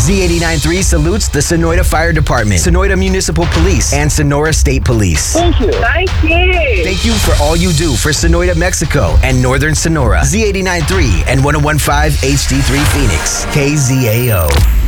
Z89.3 salutes the Sonoita Fire Department, Sonoita Municipal Police, and Sonora State Police. Thank you. Thank you. Thank you for all you do for Sonoita, Mexico, and Northern Sonora. Z89.3 and 101.5 HD3 Phoenix. KZAO.